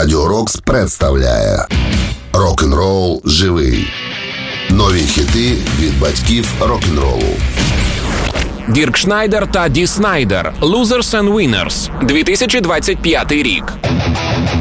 Радіо Рокс представляє Рок-н-рол живий. Нові хіти від батьків рок-н-ролу. Дірк Шнайдер та Ді Снайдер. Losers and Winners. 2025 рік.